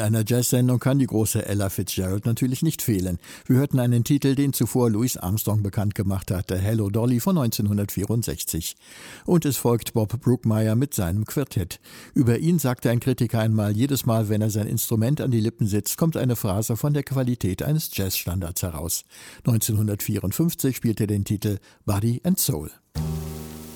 einer Jazz-Sendung kann die große Ella Fitzgerald natürlich nicht fehlen. Wir hörten einen Titel, den zuvor Louis Armstrong bekannt gemacht hatte, Hello Dolly von 1964. Und es folgt Bob Brookmeyer mit seinem Quartett. Über ihn sagte ein Kritiker einmal, jedes Mal, wenn er sein Instrument an die Lippen setzt, kommt eine Phrase von der Qualität eines Jazzstandards heraus. 1954 spielte er den Titel Body and Soul.